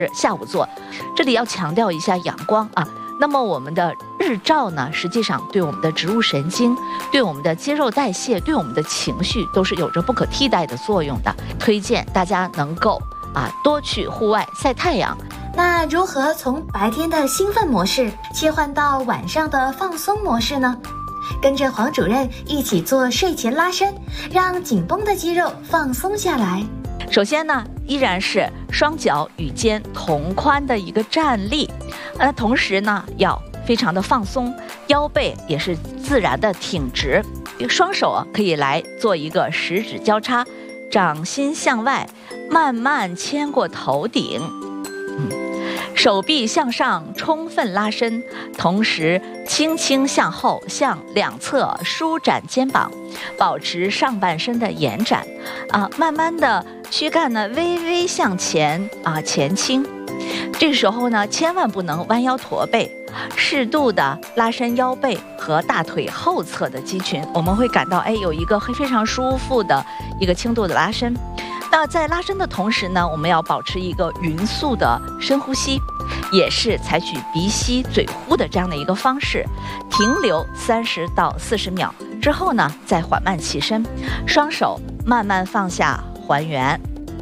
下午做。这里要强调一下阳光啊。那么我们的日照呢，实际上对我们的植物神经、对我们的肌肉代谢、对我们的情绪都是有着不可替代的作用的。推荐大家能够多去户外晒太阳。 那如何从白天的兴奋模式切换到晚上的放松模式呢？跟着黄主任一起做睡前拉伸，让紧绷的肌肉放松下来。 首先呢，依然是双脚与肩同宽的一个站立，同时呢要非常的放松，腰背也是自然的挺直，双手可以来做一个十指交叉，掌心向外，慢慢牵过头顶。手臂向上充分拉伸，同时轻轻向后向两侧舒展肩膀，保持上半身的延展慢慢的躯干呢微微向前前倾。这个时候呢千万不能弯腰驼背，适度的拉伸腰背和大腿后侧的肌群，我们会感到有一个非常舒服的一个轻度的拉伸。那在拉伸的同时呢，我们要保持一个匀速的深呼吸，也是采取鼻吸嘴呼的这样的一个方式，停留30到40秒之后呢，再缓慢起身，双手慢慢放下还原。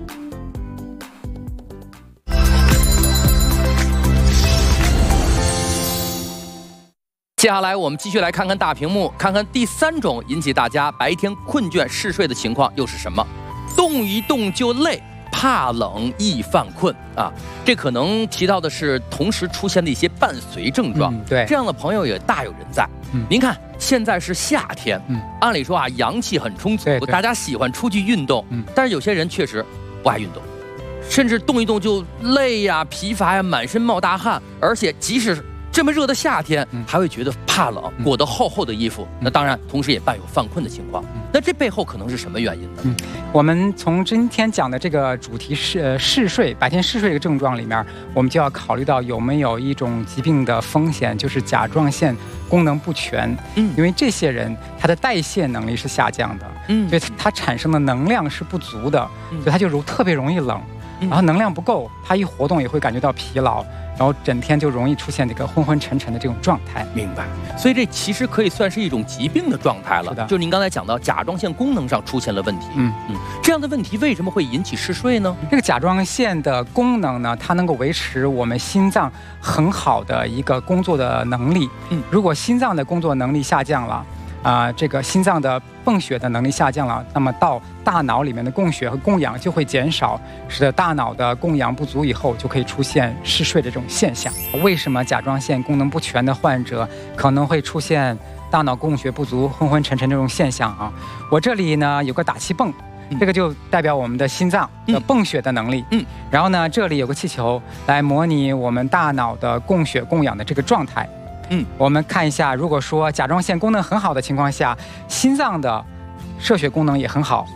接下来我们继续来看看大屏幕，看看第3种引起大家白天困倦嗜睡的情况又是什么？动一动就累，怕冷易犯困这可能提到的是同时出现的一些伴随症状。 对， 这样的朋友也大有人在。您看，现在是夏天，按理说阳气很充足， 对， 大家喜欢出去运动，但是有些人确实不爱运动，甚至动一动就累呀、疲乏呀、满身冒大汗，而且即使这么热的夏天，还会觉得怕冷，裹得厚厚的衣服。那当然，同时也伴有犯困的情况。那这背后可能是什么原因呢？ 我们从今天讲的这个主题是嗜睡，白天嗜睡的症状里面，我们就要考虑到有没有一种疾病的风险，就是甲状腺功能不全。因为这些人他的代谢能力是下降的，所以他产生的能量是不足的，所以他就特别容易冷，然后能量不够，他一活动也会感觉到疲劳。然后整天就容易出现这个昏昏沉沉的这种状态。 明白。所以这其实可以算是一种疾病的状态了。就是您刚才讲到甲状腺功能上出现了问题。这样的问题为什么会引起嗜睡呢？ 这个甲状腺的功能呢，它能够维持我们心脏很好的一个工作的能力。如果心脏的工作能力下降了，这个心脏的泵血的能力下降了，那么到大脑里面的供血和供氧就会减少，使得大脑的供氧不足以后，就可以出现嗜睡的这种现象。为什么甲状腺功能不全的患者可能会出现大脑供血不足、昏昏沉沉这种现象我这里呢有个打气泵，这个就代表我们的心脏的泵血的能力。然后呢，这里有个气球来模拟我们大脑的供血供氧的这个状态。我们看一下，如果说甲状腺功能很好的情况下，心脏的射血功能也很好，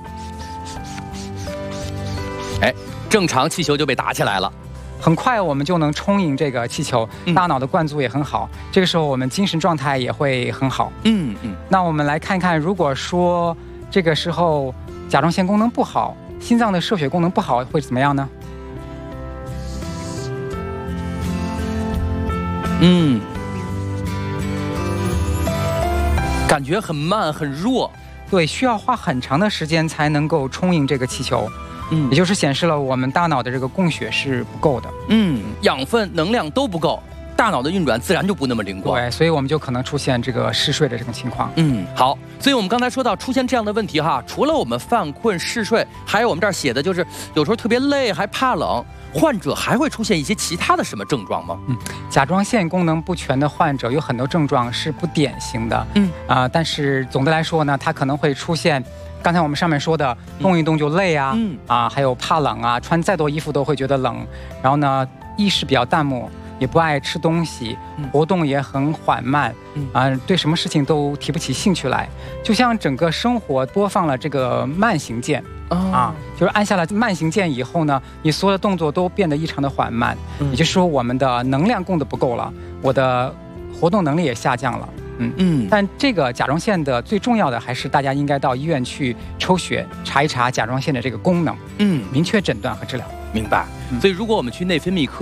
正常气球就被打起来了， 很快我们就能充盈这个气球，大脑的灌注也很好，这个时候我们精神状态也会很好。那我们来看看，如果说这个时候甲状腺功能不好，心脏的射血功能不好，会怎么样呢？ 感觉很慢很弱， 对，需要花很长的时间才能够充盈这个气球，也就是显示了我们大脑的这个供血是不够的， 养分能量都不够，大脑的运转自然就不那么灵光。 对，所以我们就可能出现这个嗜睡的这种情况。 好，所以我们刚才说到出现这样的问题除了我们犯困嗜睡，还有我们这儿写的就是有时候特别累还怕冷，患者还会出现一些其他的什么症状吗？ 甲状腺功能不全的患者有很多症状是不典型的，但是总的来说呢，它可能会出现刚才我们上面说的动一动就累还有怕冷穿再多衣服都会觉得冷，然后呢意识比较淡漠，也不爱吃东西，活动也很缓慢，对什么事情都提不起兴趣来，就像整个生活播放了这个慢行键就是按下了慢行键以后呢，你所有的动作都变得异常的缓慢，也就是说我们的能量供得不够了，我的活动能力也下降了。但这个甲状腺的最重要的还是大家应该到医院去抽血查一查甲状腺的这个功能，明确诊断和治疗。 明白。所以如果我们去内分泌科